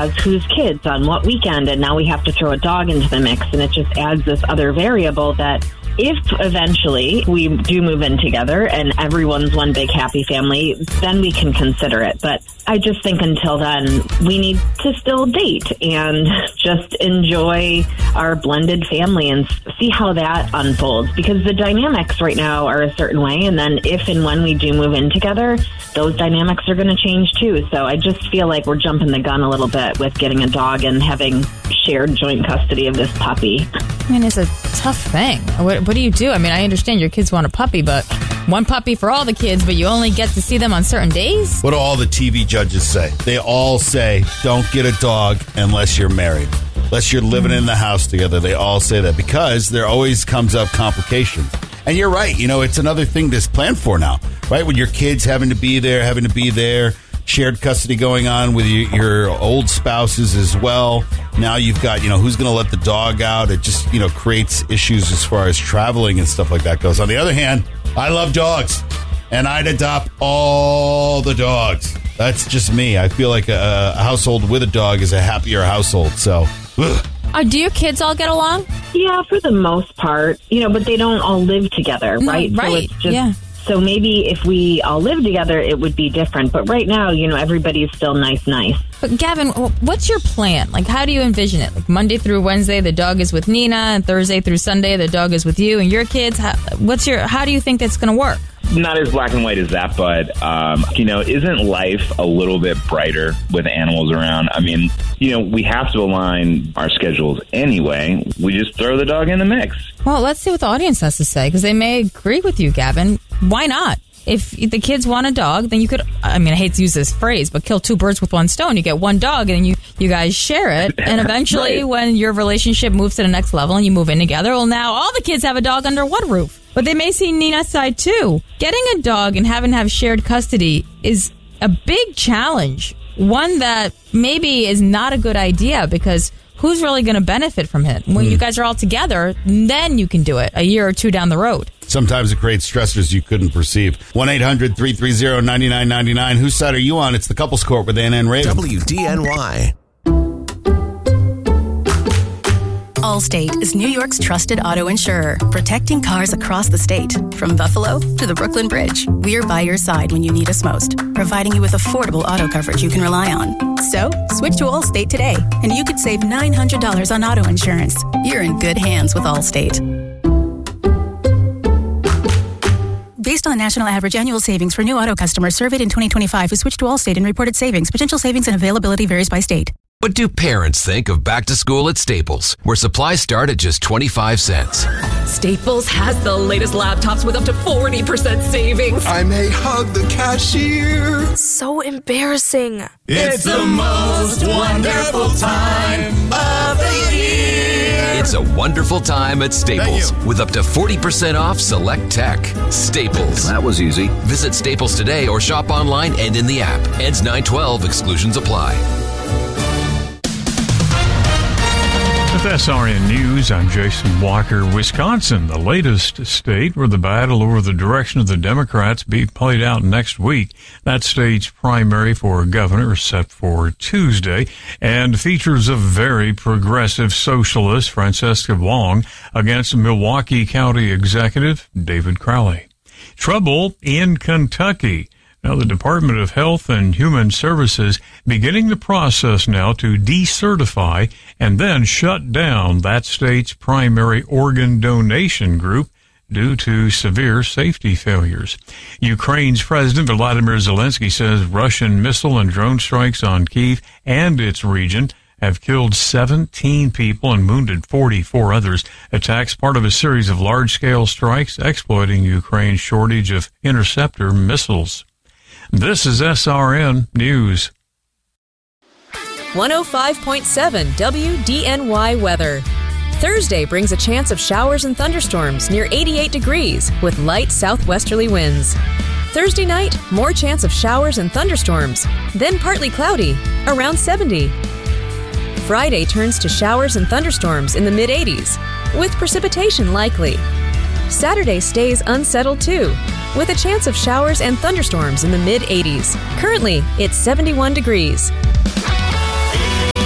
has whose kids on what weekend, and now we have to throw a dog into the mix, and it just adds this other variable that if eventually we do move in together and everyone's one big happy family, then we can consider it. But I just think until then, we need to still date and just enjoy our blended family and see how that unfolds. Because the dynamics right now are a certain way, and then if and when we do move in together, those dynamics are going to change too. So I just feel like we're jumping the gun a little bit with getting a dog and having shared joint custody of this puppy. I mean, it's a tough thing. What do you do? I mean, I understand your kids want a puppy, but one puppy for all the kids, but you only get to see them on certain days? What do all the TV judges say? They all say, don't get a dog unless you're married. Unless you're living in the house together. They all say that because there always comes up complications. And you're right. You know, it's another thing to plan for now, right? When your kids having to be there, shared custody going on with your old spouses as well. Now you've got, who's going to let the dog out? It just, creates issues as far as traveling and stuff like that goes. On the other hand, I love dogs, and I'd adopt all the dogs. That's just me. I feel like a household with a dog is a happier household. So, do your kids all get along? Yeah, for the most part, but they don't all live together, right? No, right. So it's just, So maybe if we all live together, it would be different. But right now, everybody's still nice. But Gavin, what's your plan? Like, how do you envision it? Like Monday through Wednesday, the dog is with Nina, and Thursday through Sunday, the dog is with you and your kids. How do you think that's going to work? Not as black and white as that, but, isn't life a little bit brighter with animals around? I mean, we have to align our schedules anyway. We just throw the dog in the mix. Well, let's see what the audience has to say, because they may agree with you, Gavin. Why not? If the kids want a dog, then you could, I hate to use this phrase, but kill two birds with one stone. You get one dog and then you guys share it. And eventually Right. When your relationship moves to the next level and you move in together, well, now all the kids have a dog under one roof. But they may see Nina's side too. Getting a dog and having to have shared custody is a big challenge. One that maybe is not a good idea, because who's really going to benefit from it? When you guys are all together, then you can do it a year or two down the road. sometimes it creates stressors you couldn't perceive. 1-800-330-9999. Whose side are you on? It's the Couples Court with Anna and Raven. WDNY. Allstate is New York's trusted auto insurer, protecting cars across the state. From Buffalo to the Brooklyn Bridge, we're by your side when you need us most, providing you with affordable auto coverage you can rely on. So, switch to Allstate today, and you could save $900 on auto insurance. You're in good hands with Allstate. Based on national average annual savings for new auto customers surveyed in 2025 who switched to Allstate and reported savings, potential savings and availability varies by state. What do parents think of back to school at Staples, where supplies start at just 25 cents? Staples has the latest laptops with up to 40% savings. I may hug the cashier. So embarrassing. It's the most wonderful time of the year. It's a wonderful time at Staples with up to 40% off select tech. Staples. That was easy. Visit Staples today or shop online and in the app. Ends 9/12. Exclusions apply. With SRN News, I'm Jason Walker. Wisconsin, the latest state where the battle over the direction of the Democrats be played out next week. That state's primary for governor is set for Tuesday and features a very progressive socialist, Francesca Wong, against Milwaukee County Executive David Crowley. Trouble in Kentucky. Now, the Department of Health and Human Services beginning the process now to decertify and then shut down that state's primary organ donation group due to severe safety failures. Ukraine's President Volodymyr Zelensky says Russian missile and drone strikes on Kyiv and its region have killed 17 people and wounded 44 others. Attacks part of a series of large-scale strikes exploiting Ukraine's shortage of interceptor missiles. This is SRN News. 105.7 WDNY weather. Thursday brings a chance of showers and thunderstorms near 88 degrees with light southwesterly winds. Thursday night, more chance of showers and thunderstorms, then partly cloudy, around 70. Friday turns to showers and thunderstorms in the mid-80s, with precipitation likely. Saturday stays unsettled too, with a chance of showers and thunderstorms in the mid-80s. Currently, it's 71 degrees.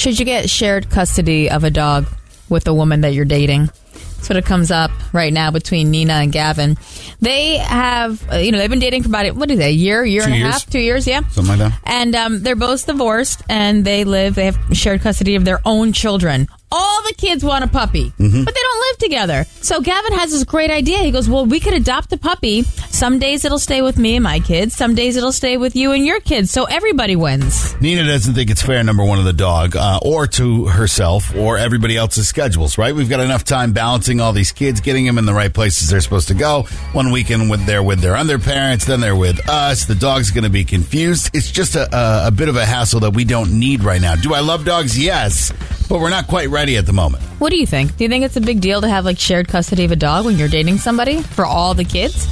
Should you get shared custody of a dog with a woman that you're dating? That's what it comes up right now between Nina and Gavin. They have, they've been dating for about, a year and a half, 2 years, yeah? Something like that. And they're both divorced, and they have shared custody of their own children. All the kids want a puppy, but they don't live together. So Gavin has this great idea. He goes, well, we could adopt a puppy. Some days it'll stay with me and my kids. Some days it'll stay with you and your kids. So everybody wins. Nina doesn't think it's fair, number one, of the dog, or to herself, or everybody else's schedules, right? We've got enough time balancing all these kids, getting them in the right places they're supposed to go. One weekend they're with their other parents, then they're with us. The dog's going to be confused. It's just a bit of a hassle that we don't need right now. Do I love dogs? Yes, but we're not quite ready at the moment. What do you think? Do you think it's a big deal to have shared custody of a dog when you're dating somebody for all the kids?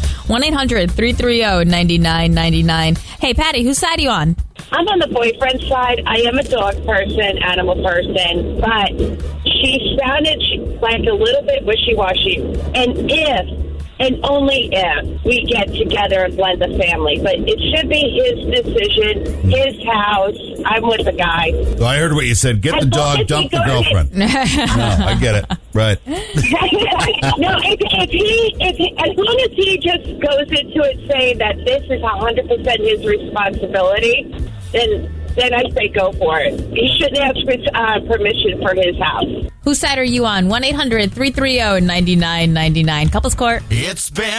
1-800-330-9999. Hey, Patty, whose side are you on? I'm on the boyfriend side. I am a dog person, animal person, but she sounded like a little bit wishy-washy. And if, and only if, we get together and blend the family. But it should be his decision, his house. I'm with the guy. So I heard what you said. Get the dog, dump the girlfriend. No, I get it. Right. No, if he, as long as he just goes into it saying that this is 100% his responsibility, then I say go for it. He shouldn't ask for permission for his house. Whose side are you on? 1-800-330-9999. Couples Court. It's been